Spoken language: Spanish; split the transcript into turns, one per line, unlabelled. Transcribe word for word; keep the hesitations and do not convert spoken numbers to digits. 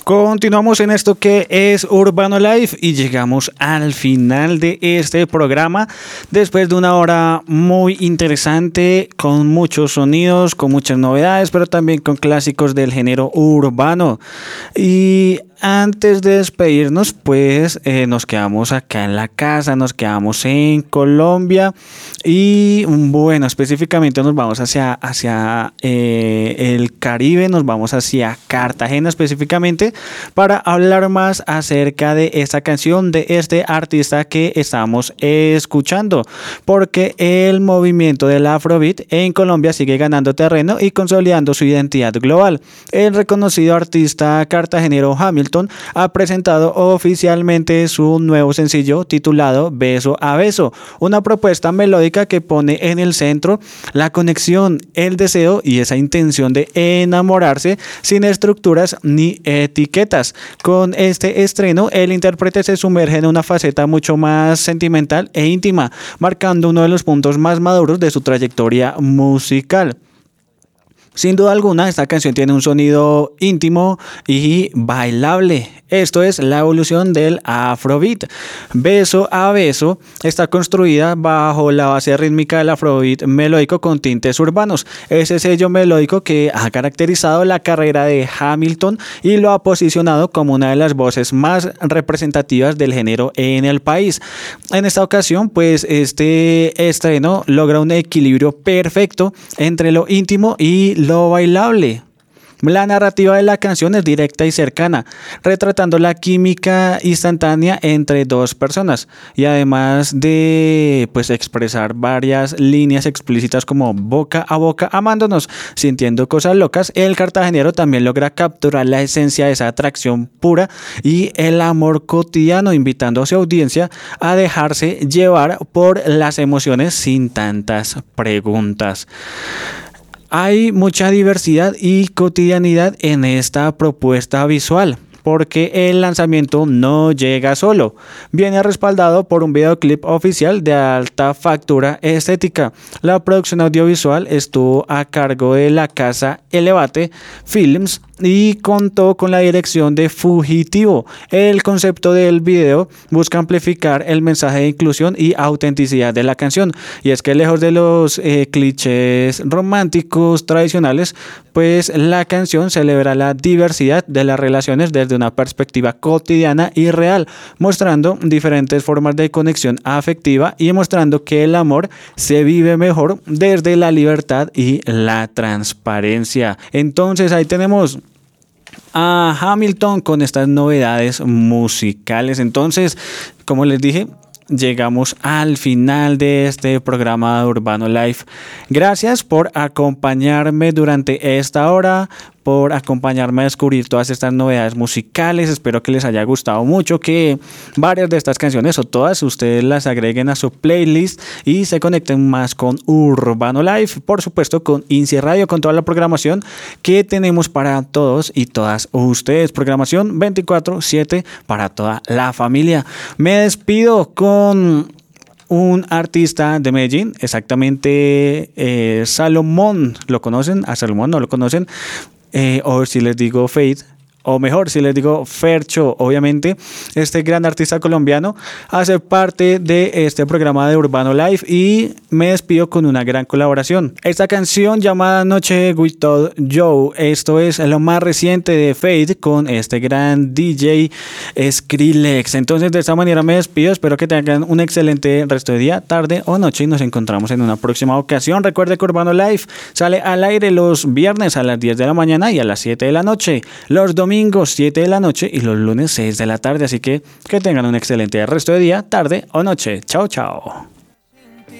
Continuamos en esto que es Urbano Life y llegamos al final de este programa después de una hora muy interesante con muchos sonidos, con muchas novedades, pero también con clásicos del género urbano. Y antes de despedirnos, pues eh, nos quedamos acá en la casa, nos quedamos en Colombia y bueno, específicamente nos vamos hacia, hacia eh, el Caribe, nos vamos hacia Cartagena específicamente para hablar más acerca de esta canción, de este artista que estamos escuchando, porque el movimiento del Afrobeat en Colombia sigue ganando terreno y consolidando su identidad global. El reconocido artista cartagenero Hamilton ha presentado oficialmente su nuevo sencillo titulado Beso a Beso, una propuesta melódica que pone en el centro la conexión, el deseo y esa intención de enamorarse sin estructuras ni etiquetas. Con este estreno, el intérprete se sumerge en una faceta mucho más sentimental e íntima, marcando uno de los puntos más maduros de su trayectoria musical. Sin duda alguna, esta canción tiene un sonido íntimo y bailable. Esto es la evolución del Afrobeat. Beso a Beso está construida bajo la base rítmica del Afrobeat melódico con tintes urbanos. Ese sello melódico que ha caracterizado la carrera de Hamilton y lo ha posicionado como una de las voces más representativas del género en el país. En esta ocasión, pues este estreno logra un equilibrio perfecto entre lo íntimo y lo bailable. La narrativa de la canción es directa y cercana, retratando la química instantánea entre dos personas y además de pues expresar varias líneas explícitas como boca a boca amándonos, sintiendo cosas locas, el cartagenero también logra capturar la esencia de esa atracción pura y el amor cotidiano, invitando a su audiencia a dejarse llevar por las emociones sin tantas preguntas. Hay mucha diversidad y cotidianidad en esta propuesta visual, porque el lanzamiento no llega solo. Viene respaldado por un videoclip oficial de alta factura estética. La producción audiovisual estuvo a cargo de la casa Elevate Films y contó con la dirección de Fugitivo. El concepto del video busca amplificar el mensaje de inclusión y autenticidad de la canción. Y es que lejos de los eh, clichés románticos tradicionales, pues la canción celebra la diversidad de las relaciones desde una perspectiva cotidiana y real, mostrando diferentes formas de conexión afectiva y mostrando que el amor se vive mejor desde la libertad y la transparencia. Entonces ahí tenemos a Hamilton con estas novedades musicales. Entonces, como les dije, llegamos al final de este programa de Urbano Life. Gracias por acompañarme durante esta hora, por acompañarme a descubrir todas estas novedades musicales. Espero que les haya gustado mucho, que varias de estas canciones o todas ustedes las agreguen a su playlist y se conecten más con Urbano Life, por supuesto con INSI Radio, con toda la programación que tenemos para todos y todas ustedes, programación veinticuatro siete para toda la familia. Me despido con un artista de Medellín, exactamente eh, Salomón. ¿Lo conocen? ¿A Salomón no lo conocen? Eh, o si les digo Faith, o mejor, si les digo Fercho, obviamente, este gran artista colombiano hace parte de este programa de Urbano Life y me despido con una gran colaboración. Esta canción llamada Noche with Todd Joe, esto es lo más reciente de Faith con este gran D J Skrillex. Entonces de esta manera me despido, espero que tengan un excelente resto de día, tarde o noche y nos encontramos en una próxima ocasión. Recuerde que Urbano Life sale al aire los viernes a las diez de la mañana y a las siete de la noche, los domingos siete de la noche y los lunes seis de la tarde, así que que tengan un excelente resto de día, tarde o noche. Chao, chao.